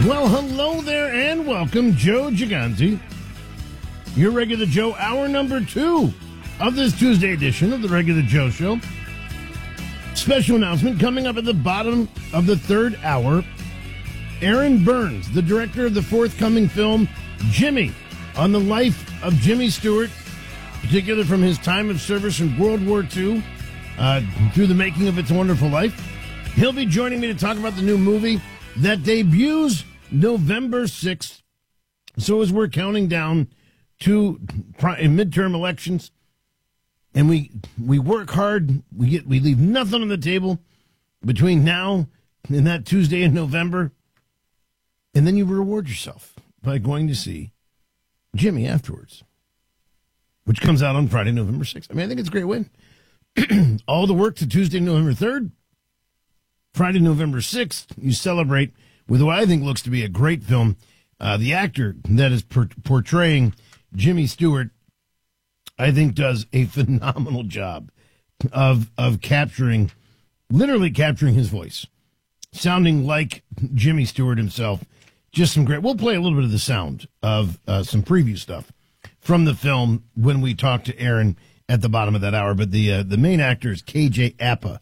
Well, hello there and welcome, Joe Gigante. Your Regular Joe, hour number 2 of this Tuesday edition of the Regular Joe Show. Special announcement coming up at the bottom of the third hour. Aaron Burns, the director of the forthcoming film Jimmy, on the life of Jimmy Stewart, particularly from his time of service in World War II through the making of It's a Wonderful Life. He'll be joining me to talk about the new movie that debuts November 6th. So as we're counting down to midterm elections, and we work hard, we leave nothing on the table between now and that Tuesday in November, and then you reward yourself by going to see Jimmy afterwards, which comes out on Friday, November 6th. I mean, I think it's a great win. All the work to Tuesday, November 3rd. Friday, November 6th, you celebrate with what I think looks to be a great film. The actor that is portraying Jimmy Stewart, I think, does a phenomenal job of literally capturing his voice, sounding like Jimmy Stewart himself. Just some great. We'll play a little bit of the sound of some preview stuff from the film when we talk to Aaron at the bottom of that hour. But the main actor is KJ Apa.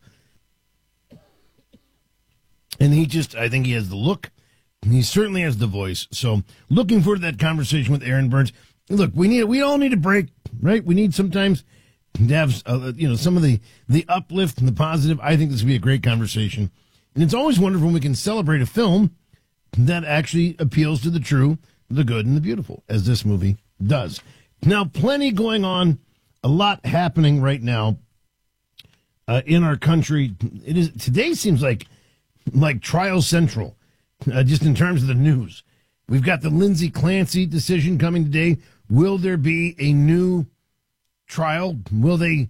And I think he has the look. He certainly has the voice. So looking forward to that conversation with Aaron Burns. Look, we all need a break, right? We need sometimes to have, some of the uplift and the positive. I think this will be a great conversation. And it's always wonderful when we can celebrate a film that actually appeals to the true, the good, and the beautiful, as this movie does. Now, plenty going on, a lot happening right now in our country. Today seems like trial central, just in terms of the news. We've got the Lindsay Clancy decision coming today. Will there be a new trial? Will they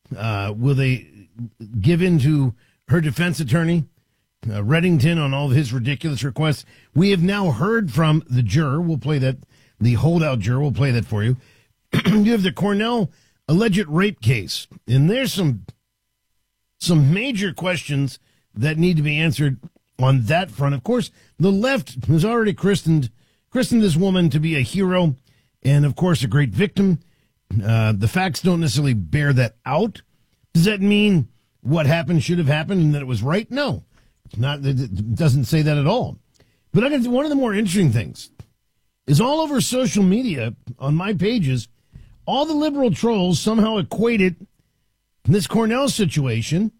give in to her defense attorney, Reddington, on all of his ridiculous requests? We have now heard from the juror. We'll play that, the holdout juror. We'll play that for you. You have the Cornell alleged rape case, and there's some major questions that need to be answered on that front. Of course, the left has already christened this woman to be a hero and, of course, a great victim. The facts don't necessarily bear that out. Does that mean what happened should have happened and that it was right? No. It doesn't say that at all. But I think one of the more interesting things is all over social media, on my pages, all the liberal trolls somehow equated this Cornell situation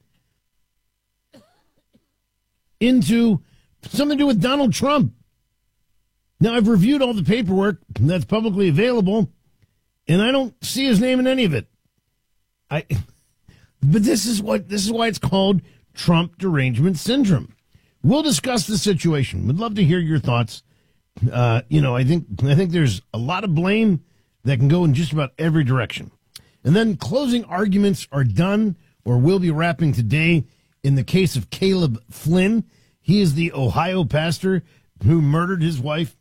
into something to do with Donald Trump. Now, I've reviewed all the paperwork that's publicly available, and I don't see his name in any of it. But this is why it's called Trump derangement syndrome. We'll discuss the situation. We'd love to hear your thoughts. I think there's a lot of blame that can go in just about every direction. And then closing arguments are done or will be wrapping today in the case of Caleb Flynn. He is the Ohio pastor who murdered his wife.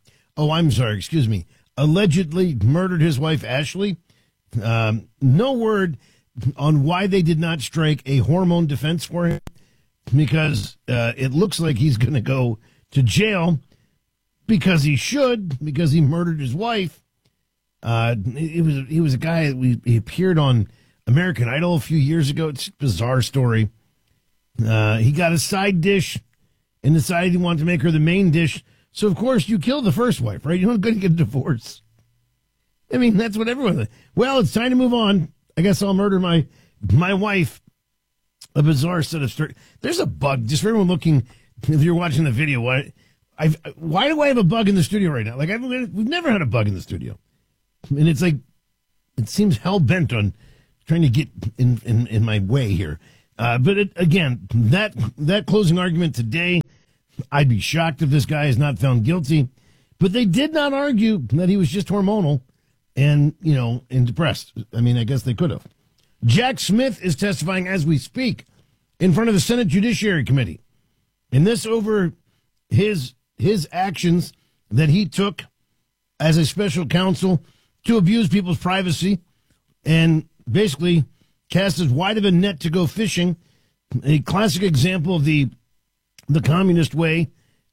Allegedly murdered his wife, Ashley. No word on why they did not strike a hormone defense for him, because it looks like he's going to go to jail because he murdered his wife. He was a guy, he appeared on American Idol a few years ago. It's a bizarre story. He got a side dish and decided he wanted to make her the main dish. So, of course, you kill the first wife, right? You're not going to get a divorce. I mean, that's what everyone... Well, it's time to move on. I guess I'll murder my wife. A bizarre set of stories. There's a bug. Just for everyone looking, if you're watching the video, why do I have a bug in the studio right now? Like, we've never had a bug in the studio. And it's like, it seems hell-bent on trying to get in my way here. But again, that closing argument today, I'd be shocked if this guy is not found guilty. But they did not argue that he was just hormonal and depressed. I mean, I guess they could have. Jack Smith is testifying as we speak in front of the Senate Judiciary Committee. And this over his actions that he took as a special counsel to abuse people's privacy and basically cast as wide of a net to go fishing. A classic example of the communist way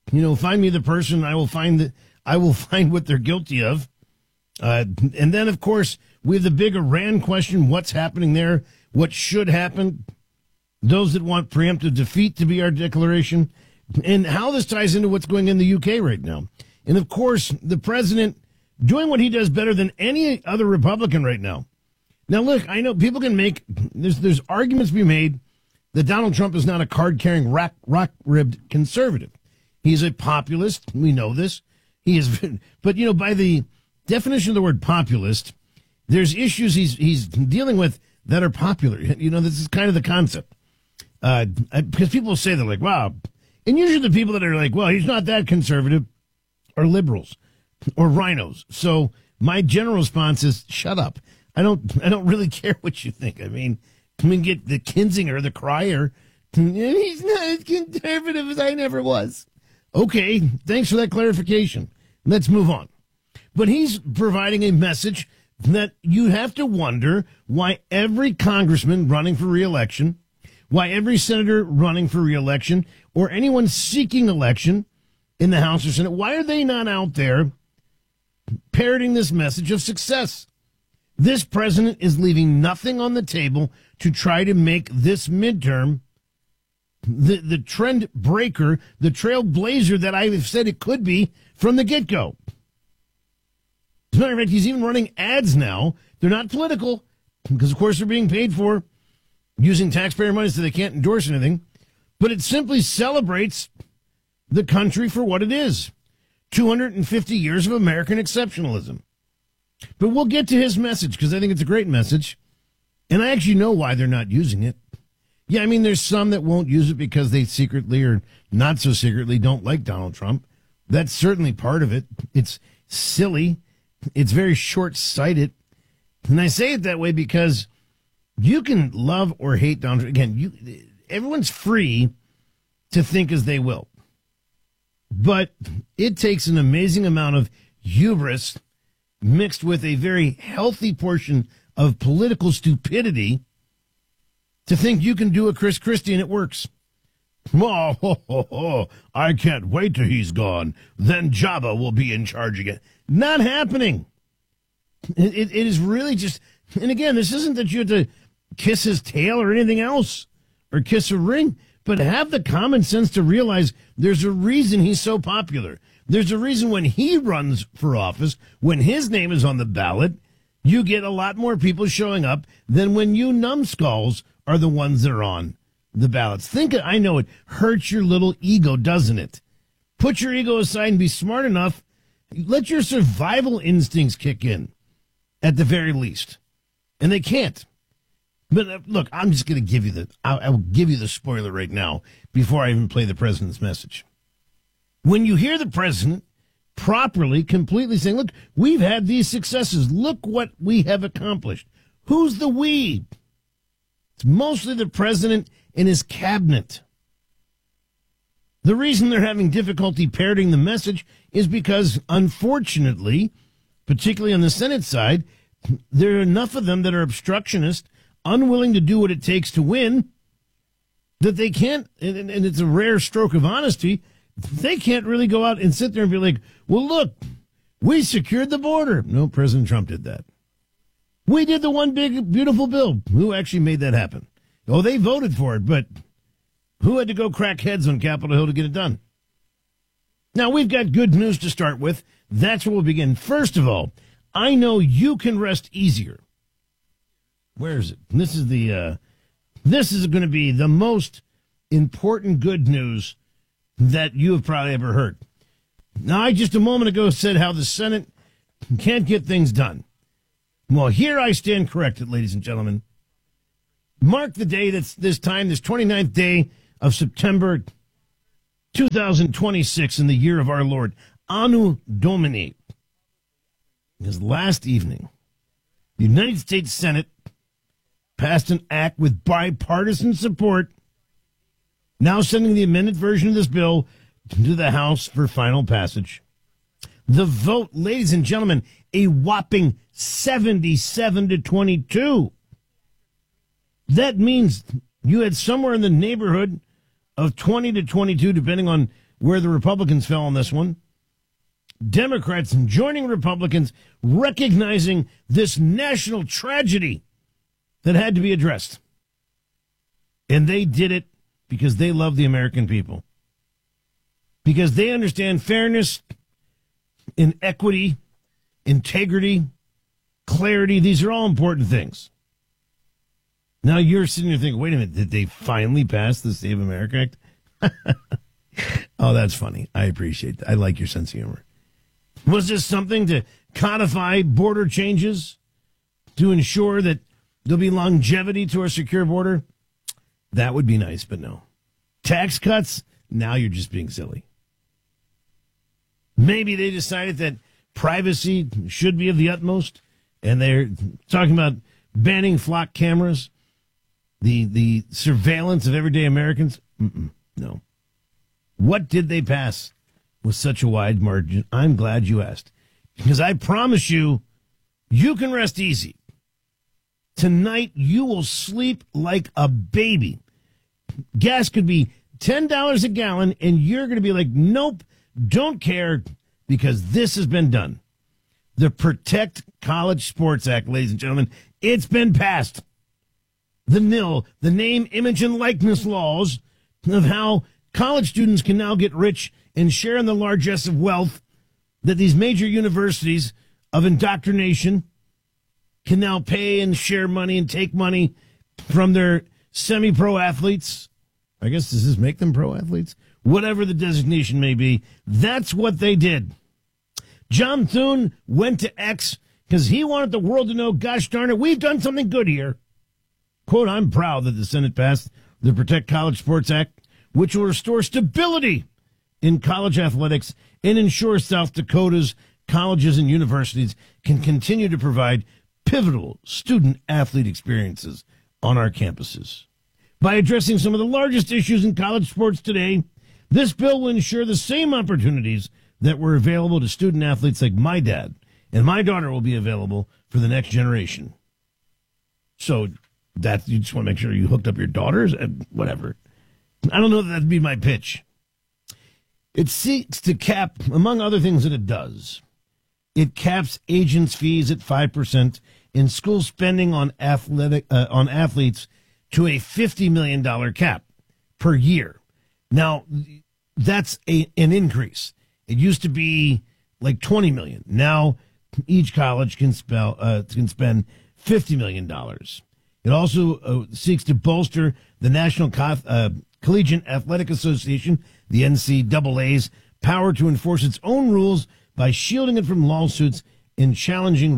Find me the person. I will find what they're guilty of. And then, of course, we have the big Iran question. What's happening there? What should happen? Those that want preemptive defeat to be our declaration, and how this ties into what's going on in the UK right now. And, of course, the president doing what he does better than any other Republican right now. Now, look, I know people can make there's arguments to be made that Donald Trump is not a card-carrying, rock-ribbed conservative. He's a populist. We know this. He is, but by the definition of the word populist, there's issues he's dealing with that are popular. This is kind of the concept. Because people say they're like, wow, and usually the people that are like, well, he's not that conservative, are liberals or rhinos. So my general response is, shut up. I don't really care what you think. I mean, get the Kinzinger, the crier. He's not as conservative as I never was. Okay, thanks for that clarification. Let's move on. But he's providing a message that you have to wonder why every congressman running for re-election, why every senator running for re-election, or anyone seeking election in the House or Senate, why are they not out there parroting this message of success? This president is leaving nothing on the table to try to make this midterm the trend breaker, the trailblazer that I've said it could be from the get-go. As a matter of fact, he's even running ads now. They're not political, because, of course, they're being paid for using taxpayer money so they can't endorse anything. But it simply celebrates the country for what it is. 250 years of American exceptionalism. But we'll get to his message, because I think it's a great message. And I actually know why they're not using it. Yeah, I mean, there's some that won't use it because they secretly or not so secretly don't like Donald Trump. That's certainly part of it. It's silly. It's very short-sighted. And I say it that way because you can love or hate Donald Trump. Again, everyone's free to think as they will. But it takes an amazing amount of hubris mixed with a very healthy portion of political stupidity to think you can do a Chris Christie and it works. Oh, I can't wait till he's gone. Then Jabba will be in charge again. Not happening. It is really just, and again, this isn't that you have to kiss his tail or anything else or kiss a ring, but have the common sense to realize there's a reason he's so popular. There's a reason when he runs for office, when his name is on the ballot, you get a lot more people showing up than when you numbskulls are the ones that are on the ballots. I know it hurts your little ego, doesn't it? Put your ego aside and be smart enough. Let your survival instincts kick in, at the very least. And they can't. But look, I'm just going to give you I will give you the spoiler right now before I even play the president's message. When you hear the president properly, completely saying, look, we've had these successes. Look what we have accomplished. Who's the we? It's mostly the president and his cabinet. The reason they're having difficulty parroting the message is because, unfortunately, particularly on the Senate side, there are enough of them that are obstructionist, unwilling to do what it takes to win, that they can't, and it's a rare stroke of honesty, they can't really go out and sit there and be like, well, look, we secured the border. No, President Trump did that. We did the one big, beautiful bill. Who actually made that happen? Oh, they voted for it, but who had to go crack heads on Capitol Hill to get it done? Now, we've got good news to start with. That's where we'll begin. First of all, I know you can rest easier. Where is it? This is going to be the most important good news that you have probably ever heard. Now, I just a moment ago said how the Senate can't get things done. Well, here I stand corrected, ladies and gentlemen. Mark the day that's this time, this 29th day of September 2026 in the year of our Lord, Anno Domini. Because last evening, the United States Senate passed an act with bipartisan support, now sending the amended version of this bill to the House for final passage. The vote, ladies and gentlemen, a whopping 77-22. That means you had somewhere in the neighborhood of 20 to 22, depending on where the Republicans fell on this one. Democrats joining Republicans, recognizing this national tragedy that had to be addressed. And they did it because they love the American people. Because they understand fairness, inequity, integrity, clarity. These are all important things. Now you're sitting there thinking, wait a minute, did they finally pass the Save America Act? Oh, that's funny. I appreciate that. I like your sense of humor. Was this something to codify border changes to ensure that there'll be longevity to our secure border? That would be nice, but no. Tax cuts? Now you're just being silly. Maybe they decided that privacy should be of the utmost, and they're talking about banning flock cameras, the surveillance of everyday Americans. No. What did they pass with such a wide margin? I'm glad you asked, because I promise you, you can rest easy. Tonight, you will sleep like a baby. Gas could be $10 a gallon, and you're going to be like, nope, don't care, because this has been done. The Protect College Sports Act, ladies and gentlemen, it's been passed. The name, image, and likeness laws of how college students can now get rich and share in the largesse of wealth that these major universities of indoctrination can now pay and share money and take money from their semi-pro athletes. I guess, does this make them pro athletes? Whatever the designation may be, that's what they did. John Thune went to X because he wanted the world to know, gosh darn it, we've done something good here. Quote, I'm proud that the Senate passed the Protect College Sports Act, which will restore stability in college athletics and ensure South Dakota's colleges and universities can continue to provide pivotal student-athlete experiences on our campuses. By addressing some of the largest issues in college sports today, this bill will ensure the same opportunities that were available to student-athletes like my dad and my daughter will be available for the next generation. So that you just want to make sure you hooked up your daughters and whatever. I don't know that that'd be my pitch. It seeks to cap, among other things that it does, it caps agents' fees at 5% and school spending on athletes to a $50 million cap per year. Now, that's an increase. It used to be like $20 million. Now, each college can spend $50 million. It also seeks to bolster the National Collegiate Athletic Association, the NCAA's, power to enforce its own rules by shielding it from lawsuits and challenging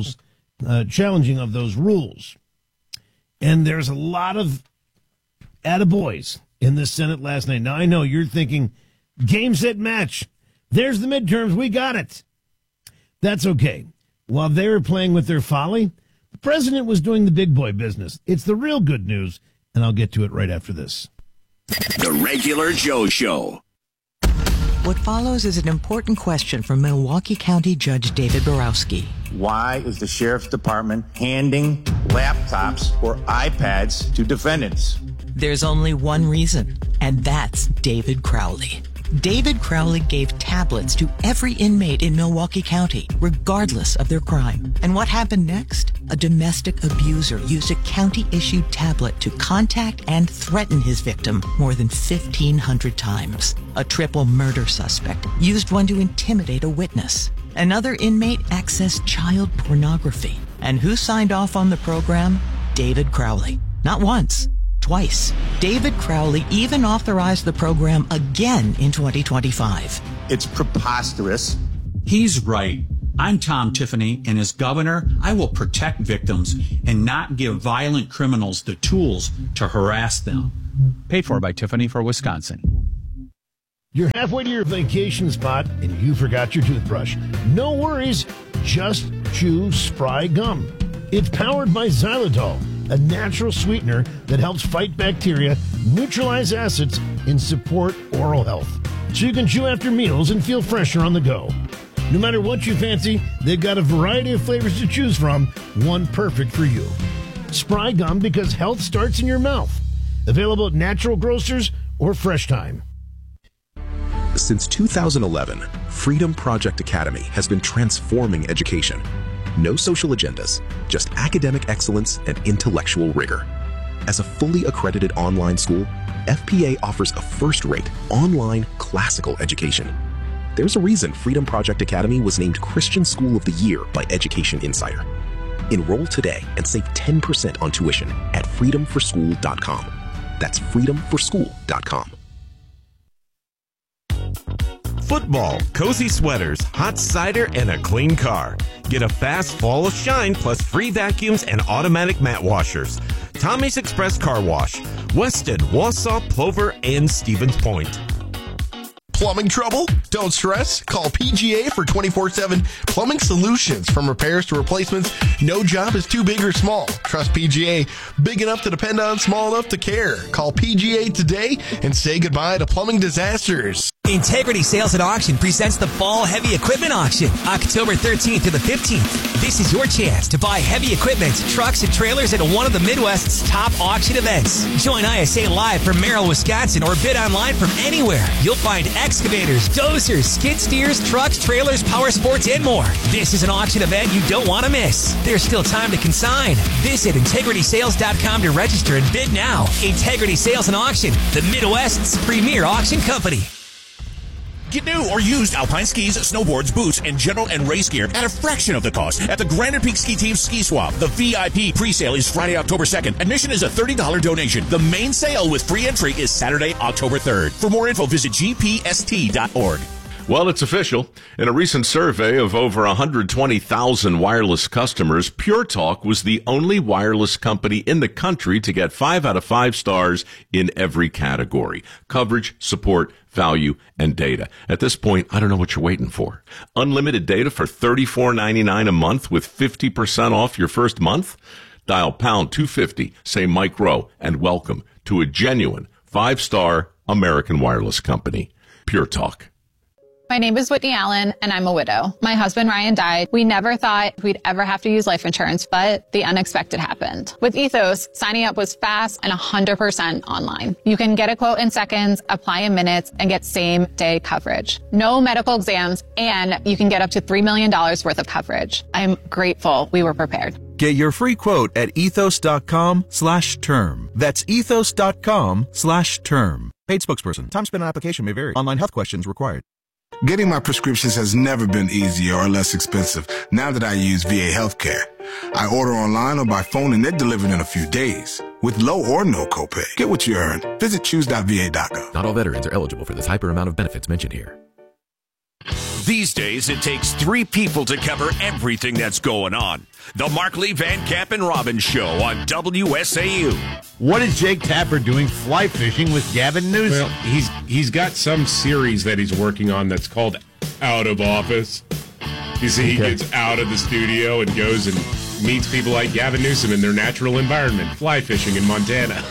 of those rules. And there's a lot of attaboys in the Senate last night. Now, I know you're thinking, game, set, match. There's the midterms. We got it. That's okay. While they were playing with their folly, the president was doing the big boy business. It's the real good news, and I'll get to it right after this. The Regular Joe Show. What follows is an important question from Milwaukee County Judge David Borowski. Why is the Sheriff's Department handing laptops or iPads to defendants? There's only one reason, and that's David Crowley. David Crowley gave tablets to every inmate in Milwaukee County, regardless of their crime. And what happened next? A domestic abuser used a county-issued tablet to contact and threaten his victim more than 1,500 times. A triple murder suspect used one to intimidate a witness. Another inmate accessed child pornography. And who signed off on the program? David Crowley. Not once. Twice. David Crowley even authorized the program again in 2025. It's preposterous. He's right. I'm Tom Tiffany, and as governor, I will protect victims and not give violent criminals the tools to harass them. Paid for by Tiffany for Wisconsin. You're halfway to your vacation spot and you forgot your toothbrush. No worries. Just chew Spry Gum. It's powered by xylitol, a natural sweetener that helps fight bacteria, neutralize acids, and support oral health. So you can chew after meals and feel fresher on the go. No matter what you fancy, they've got a variety of flavors to choose from, one perfect for you. Spry Gum, because health starts in your mouth. Available at natural grocers or Fresh Time. Since 2011, Freedom Project Academy has been transforming education. No social agendas, just academic excellence and intellectual rigor. As a fully accredited online school, FPA offers a first-rate online classical education. There's a reason Freedom Project Academy was named Christian School of the Year by Education Insider. Enroll today and save 10% on tuition at freedomforschool.com. That's freedomforschool.com. Football, cozy sweaters, hot cider, and a clean car. Get a fast fall of shine plus free vacuums and automatic mat washers. Tommy's Express Car Wash, Weston, Wausau, Plover, and Stevens Point. Plumbing trouble? Don't stress. Call PGA for 24/7 plumbing solutions. From repairs to replacements, no job is too big or small. Trust PGA, big enough to depend on, small enough to care. Call PGA today and say goodbye to plumbing disasters. Integrity Sales and Auction presents the Fall Heavy Equipment Auction, October 13th to the 15th. This is your chance to buy heavy equipment, trucks, and trailers at one of the Midwest's top auction events. Join ISA live from Merrill, Wisconsin, or bid online from anywhere. You'll find excavators, dozers, skid steers, trucks, trailers, power sports, and more. This is an auction event you don't want to miss. There's still time to consign. Visit integritysales.com to register and bid now. Integrity Sales and Auction, the Midwest's premier auction company. Get new or used Alpine skis, snowboards, boots, and general and race gear at a fraction of the cost at the Granite Peak Ski Team Ski Swap. The VIP pre-sale is Friday, October 2nd. Admission is a $30 donation. The main sale with free entry is Saturday, October 3rd. For more info, visit gpst.org. Well, it's official. In a recent survey of over 120,000 wireless customers, Pure Talk was the only wireless company in the country to get 5 out of 5 stars in every category: coverage, support, value, and data. At this point, I don't know what you're waiting for. Unlimited data for $34.99 a month with 50% off your first month? Dial pound 250, say Mike Rowe, and welcome to a genuine 5-star American wireless company. Pure Talk. My name is Whitney Allen, and I'm a widow. My husband, Ryan, died. We never thought we'd ever have to use life insurance, but the unexpected happened. With Ethos, signing up was fast and 100% online. You can get a quote in seconds, apply in minutes, and get same-day coverage. No medical exams, and you can get up to $3 million worth of coverage. I'm grateful we were prepared. Get your free quote at ethos.com/term. That's ethos.com/term. Paid spokesperson. Time spent on application may vary. Online health questions required. Getting my prescriptions has never been easier or less expensive now that I use VA Healthcare. I order online or by phone and they're delivered in a few days with low or no copay. Get what you earn. Visit choose.va.gov. Not all veterans are eligible for this hyper amount of benefits mentioned here. These days, it takes 3 people to cover everything that's going on. The Markley, Van Camp, and Robbins Show on WSAU. What is Jake Tapper doing fly fishing with Gavin Newsom? Well, he's got some series that he's working on that's called Out of Office. You see, he gets out of the studio and goes and meets people like Gavin Newsom in their natural environment, fly fishing in Montana.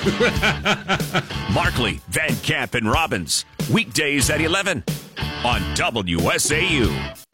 Markley, Van Camp, and Robbins. Weekdays at 11 on WSAU.